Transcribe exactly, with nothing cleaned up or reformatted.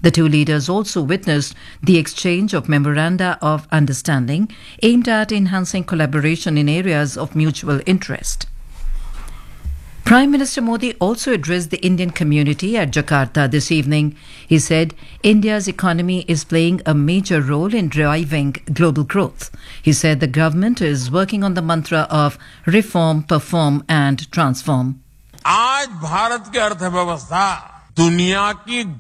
The two leaders also witnessed the exchange of memoranda of understanding aimed at enhancing collaboration in areas of mutual interest. Prime Minister Modi also addressed the Indian community at Jakarta this evening. He said India's economy is playing a major role in driving global growth. He said the government is working on the mantra of reform, perform and transform. आज भारत की अर्थव्यवस्था दुनिया की